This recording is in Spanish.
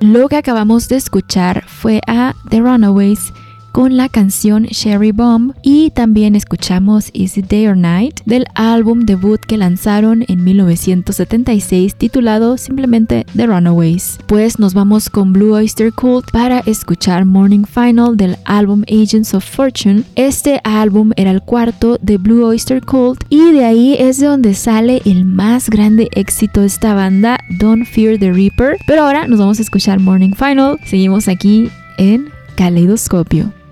Lo que acabamos de escuchar fue a The Runaways con la canción Cherry Bomb, y también escuchamos Is It Day or Night del álbum debut que lanzaron en 1976 titulado simplemente The Runaways. Pues nos vamos con Blue Oyster Cult para escuchar Morning Final del álbum Agents of Fortune. Este álbum era el cuarto de Blue Oyster Cult y de ahí es de donde sale el más grande éxito de esta banda, Don't Fear the Reaper. Pero ahora nos vamos a escuchar Morning Final. Seguimos aquí en Caleidoscopio.